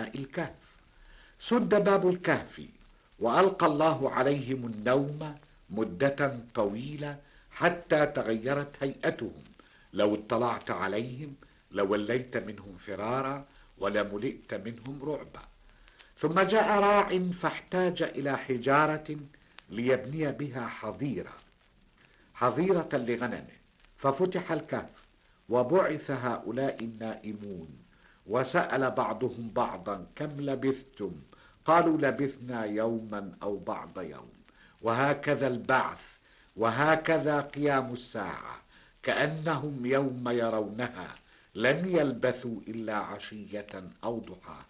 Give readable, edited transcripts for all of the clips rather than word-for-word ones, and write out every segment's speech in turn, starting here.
ماء الكهف. سد باب الكهف وألقى الله عليهم النوم مدة طويلة حتى تغيرت هيئتهم. لو اطلعت عليهم لوليت منهم فرارا ولملئت منهم رعبا. ثم جاء راع فاحتاج إلى حجارة ليبني بها حظيرة لغنمه، ففتح الكهف وبعث هؤلاء النائمون، وسأل بعضهم بعضا كم لبثتم؟ قالوا لبثنا يوما أو بعض يوم. وهكذا البعث وهكذا قيام الساعة، كأنهم يوم يرونها لم يلبثوا إلا عشية أو ضحاها.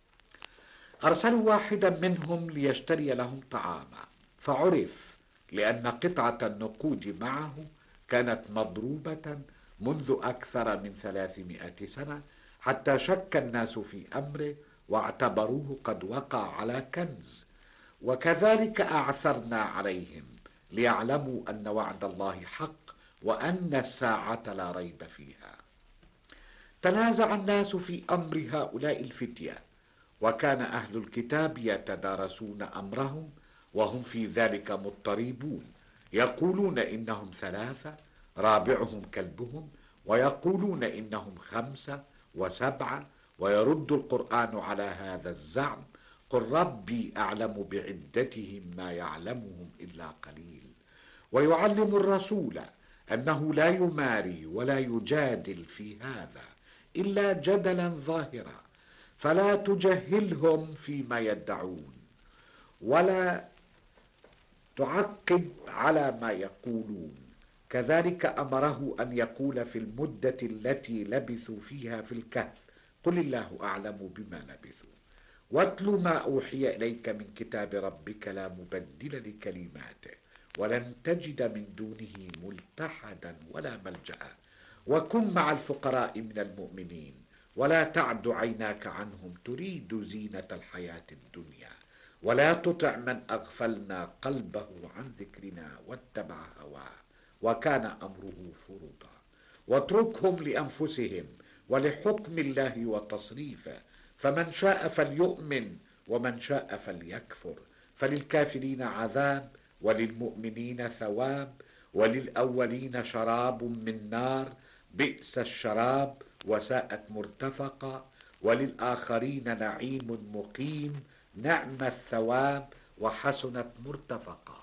أرسلوا واحدا منهم ليشتري لهم طعاما، فعرف لأن قطعة النقود معه كانت مضروبة منذ أكثر من 300 سنة، حتى شك الناس في أمره واعتبروه قد وقع على كنز. وكذلك أعثرنا عليهم ليعلموا أن وعد الله حق وأن الساعة لا ريب فيها. تنازع الناس في أمر هؤلاء الفتية، وكان أهل الكتاب يتدارسون أمرهم وهم في ذلك مضطربون، يقولون إنهم 3 رابعهم كلبهم، ويقولون إنهم 5 و7، ويرد القرآن على هذا الزعم: قل ربي أعلم بعدتهم ما يعلمهم إلا قليل. ويعلم الرسول أنه لا يماري ولا يجادل في هذا إلا جدلا ظاهرا، فلا تجهلهم فيما يدعون ولا تعقب على ما يقولون. كذلك أمره أن يقول في المدة التي لبثوا فيها في الكهف: قل الله أعلم بما لبثوا، واتل ما أوحي إليك من كتاب ربك لا مبدل لكلماته ولن تجد من دونه ملتحدا ولا ملجأ، وكن مع الفقراء من المؤمنين ولا تعد عيناك عنهم تريد زينة الحياة الدنيا، ولا تطع من أغفلنا قلبه عن ذكرنا واتبع هواه وكان أمره فرطا. واتركهم لأنفسهم ولحكم الله وتصريفه، فمن شاء فليؤمن ومن شاء فليكفر، فللكافرين عذاب وللمؤمنين ثواب، وللأولين شراب من نار بئس الشراب وساءت مرتفقا، وللآخرين نعيم مقيم نعم الثواب وحسنت مرتفقا.